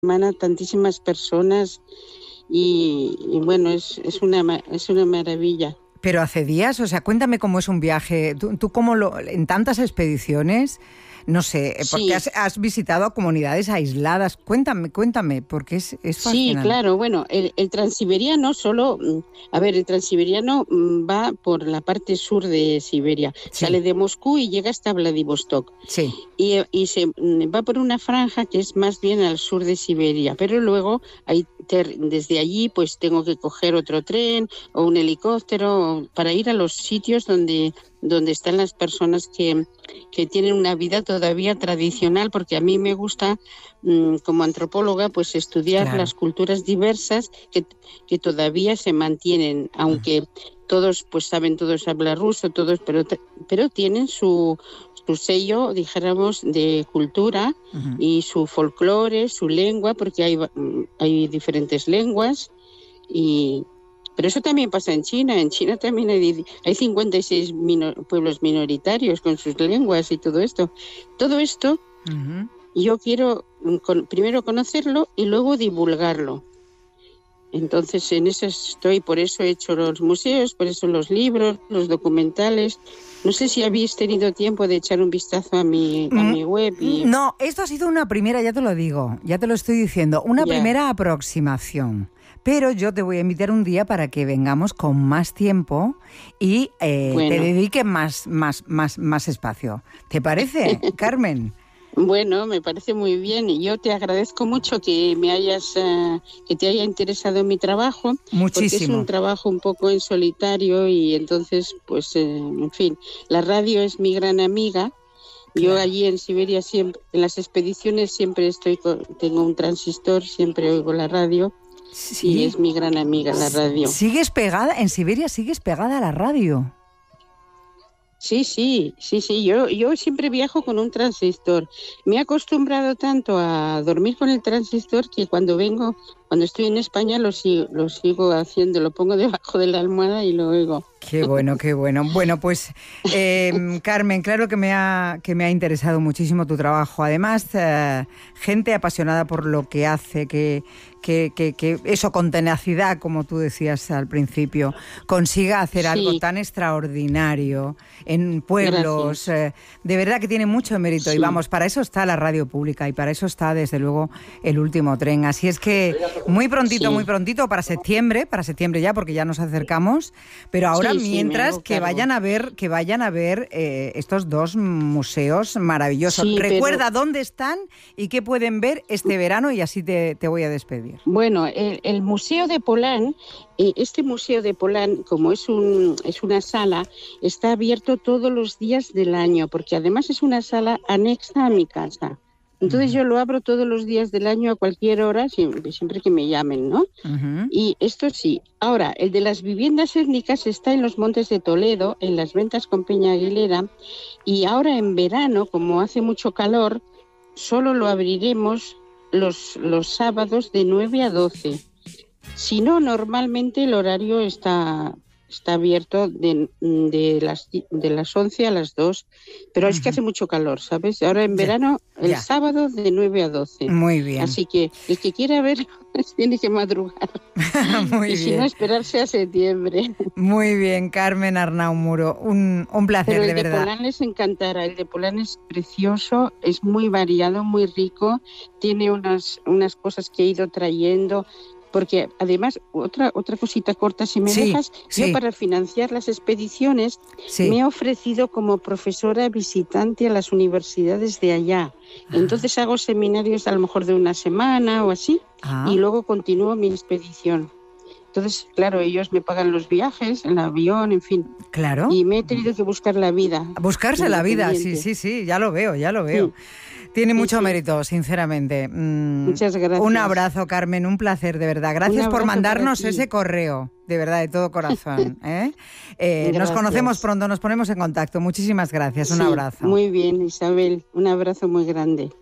semana tantísimas personas y bueno, es una maravilla. Pero hace días, o sea, cuéntame cómo es un viaje. ¿Tú cómo en tantas expediciones, no sé, porque Sí. has visitado a comunidades aisladas? Cuéntame, porque es Sí, fascinante. claro, bueno, el transiberiano solo, a ver, el transiberiano va por la parte sur de Siberia, Sí, sale de Moscú y llega hasta Vladivostok. sí. Y se va por una franja que es más bien al sur de Siberia, pero luego desde allí pues tengo que coger otro tren o un helicóptero para ir a los sitios donde están las personas que tienen una vida todavía tradicional, porque a mí me gusta, como antropóloga, pues estudiar Claro. las culturas diversas que todavía se mantienen, aunque todos pues saben todos hablar ruso, todos, pero tienen su sello, dijéramos, de cultura Ujú. y su folclore, su lengua, porque hay diferentes lenguas. Pero eso también pasa en China. En China también hay 56 pueblos minoritarios con sus lenguas y todo esto. Todo esto Ujú. yo quiero primero conocerlo y luego divulgarlo. Entonces en eso estoy, por eso he hecho los museos, por eso los libros, los documentales. No sé si habéis tenido tiempo de echar un vistazo a mi web y No, esto ha sido una primera, ya te lo digo, ya te lo estoy diciendo, una ya. primera aproximación. Pero yo te voy a invitar un día para que vengamos con más tiempo y te Bueno, dedique más espacio. ¿Te parece, Carmen? bueno, me parece muy bien y yo te agradezco mucho que que te haya interesado mi trabajo, porque es un Muchísimo. trabajo un poco en solitario y entonces, pues, en fin, la radio es mi gran amiga. Yo Claro. allí en Siberia siempre, en las expediciones siempre tengo un transistor, siempre oigo la radio y Sí. es mi gran amiga la radio. ¿Sigues pegada? En Siberia sigues pegada a la radio. Sí. Yo siempre viajo con un transistor. Me he acostumbrado tanto a dormir con el transistor que cuando estoy en España lo sigo haciendo, lo pongo debajo de la almohada y lo oigo. Qué bueno, qué bueno. Bueno, pues Carmen, claro que me ha interesado muchísimo tu trabajo. Además, gente apasionada por lo que hace, que eso con tenacidad, como tú decías al principio, consiga hacer algo Sí, tan extraordinario en pueblos. gracias. De verdad que tiene mucho mérito. Y Sí, vamos, para eso está la radio pública y para eso está, desde luego, el último tren. Así es que muy sí, prontito, para septiembre ya, porque ya nos acercamos. Pero ahora, sí, me mientras, hago cargo. que vayan a ver estos dos museos maravillosos. Sí, pero Recuerda dónde están y qué pueden ver este verano y así te voy a despedir. bueno, el Museo de Polán, este Museo de Polán, como es una sala, está abierto todos los días del año, porque además es una sala anexa a mi casa. Entonces Uh-huh. yo lo abro todos los días del año a cualquier hora, siempre que me llamen, ¿no? Uh-huh. Y esto sí. Ahora, el de las viviendas étnicas está en los Montes de Toledo, en las Ventas con Peña Aguilera, y ahora en verano, como hace mucho calor, solo lo abriremos los sábados de 9 a 12. Si no, normalmente el horario está abierto de las 11 a las 2, pero es que Uh-huh. hace mucho calor, ¿sabes? Ahora en Ya, verano, el ya. sábado de 9 a 12. Muy bien. Así que el que quiera ver tiene que madrugar. Muy Y si no, bien. esperarse a septiembre. Muy bien, Carmen Arnau Muro. Un Pero placer, de el de verdad. Polán les encantará. El de Polán es precioso, es muy variado, muy rico. Tiene unas cosas que he ido trayendo. Porque además, otra cosita corta, si me Sí, dejas, yo sí, para financiar las expediciones me sí. he ofrecido como profesora visitante a las universidades de allá. Ah, Entonces hago seminarios a lo mejor de una semana o así y ah, luego continúo mi expedición. Entonces, claro, ellos me pagan los viajes, el avión, en fin. claro. Y me he tenido que buscar la vida Buscarse la vida, sí, independiente. sí, sí, ya lo veo, ya lo Mm, veo. Tiene sí, mucho sí. mérito, sinceramente. Muchas Un gracias. abrazo, Carmen, un placer, de verdad. Un Gracias por abrazo para mandarnos ti. ese correo, de verdad, de todo corazón. Nos conocemos Gracias. pronto, nos ponemos en contacto. Muchísimas gracias, un Sí, abrazo. muy bien, Isabel. Un abrazo muy grande.